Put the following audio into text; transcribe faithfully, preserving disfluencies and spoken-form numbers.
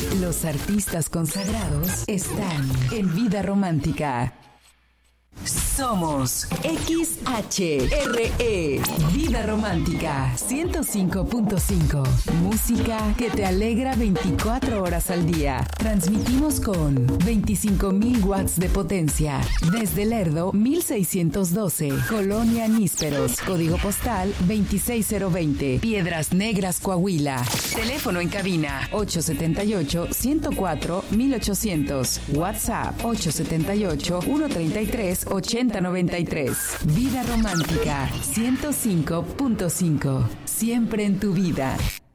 Los artistas consagrados están en Vida Romántica. Somos X H R E, Vida Romántica ciento cinco punto cinco. Música que te alegra veinticuatro horas al día. Transmitimos con veinticinco mil watts de potencia. Desde Lerdo, mil seiscientos doce. Colonia Nísperos. Código postal veintiséis cero veinte. Piedras Negras, Coahuila. Teléfono en cabina ocho siete ocho, uno cero cuatro, mil ochocientos. WhatsApp ocho siete ocho, uno tres tres, ocho cero nueve tres. Vida Romántica ciento cinco punto cinco. Siempre en tu vida.